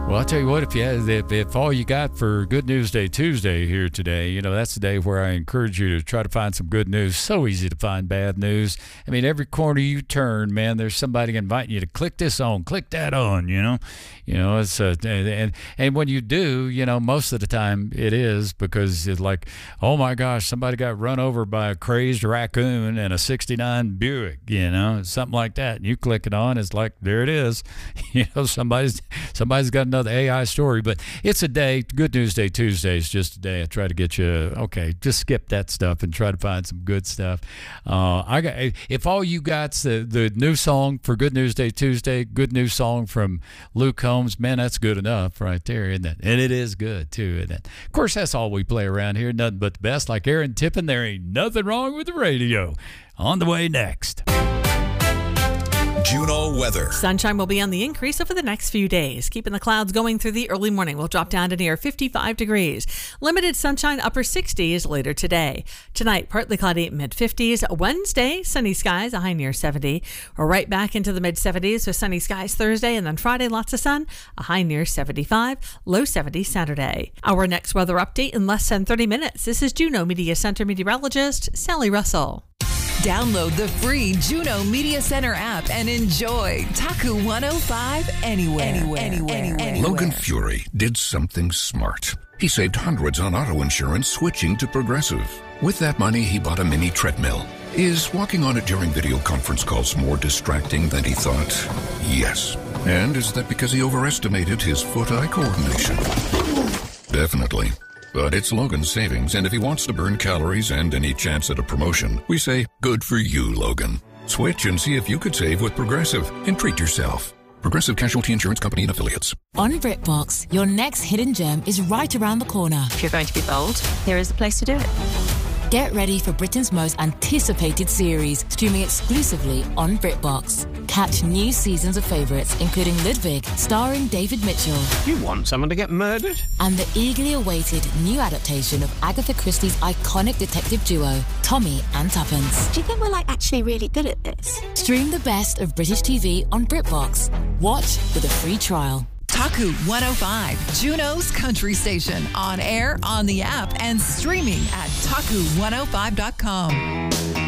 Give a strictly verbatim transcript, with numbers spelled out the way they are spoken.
Well, I'll tell you what, if you if, if all you got for Good News Day Tuesday here today, you know, that's the day where I encourage you to try to find some good news. So easy to find bad news. I mean, every corner you turn, man, there's somebody inviting you to click this on, click that on, you know. You know, it's uh, and and when you do, you know, most of the time it is because it's like, oh my gosh, somebody got run over by a crazed raccoon in a sixty-nine Buick, you know, something like that. And you click it on, it's like, there it is. You know, somebody's somebody's got another A I story, but it's a day. Good News Day Tuesday is just a day I try to get you, okay, just skip that stuff and try to find some good stuff. Uh, I got, if all you got's the, the new song for Good News Day Tuesday, good new song from Luke Combs, man, that's good enough right there, isn't it? And it is good, too, isn't it? Of course, that's all we play around here, nothing but the best. Like Aaron Tippin, there ain't nothing wrong with the radio. On the way next. Juneau weather. Sunshine will be on the increase over the next few days. Keeping the clouds going through the early morning. We'll drop down to near fifty-five degrees. Limited sunshine, upper sixties later today. Tonight, partly cloudy, mid fifties. Wednesday, sunny skies, a high near seventy. We're right back into the mid seventies with sunny skies Thursday, and then Friday, lots of sun, a high near seventy-five, low seventy Saturday. Our next weather update in less than thirty minutes. This is Juneau Media Center meteorologist Sally Russell. Download the free Juneau Media Center app and enjoy Taku one oh five anywhere, anywhere, anywhere, anywhere, anywhere. Logan Fury did something smart. He saved hundreds on auto insurance switching to Progressive. With that money, he bought a mini treadmill. Is walking on it during video conference calls more distracting than he thought? Yes. And is that because he overestimated his foot-eye coordination? Definitely. But it's Logan's savings, and if he wants to burn calories and any chance at a promotion, we say, good for you, Logan. Switch and see if you could save with Progressive and treat yourself. Progressive Casualty Insurance Company and Affiliates. On BritBox, your next hidden gem is right around the corner. If you're going to be bold, here is the place to do it. Get ready for Britain's most anticipated series, streaming exclusively on BritBox. Catch new seasons of favourites, including Ludwig, starring David Mitchell. You want someone to get murdered? And the eagerly awaited new adaptation of Agatha Christie's iconic detective duo, Tommy and Tuppence. Do you think we're like actually really good at this? Stream the best of British T V on BritBox. Watch with a free trial. Taku one oh five, Juneau's country station. On air, on the app, and streaming at taku one oh five dot com.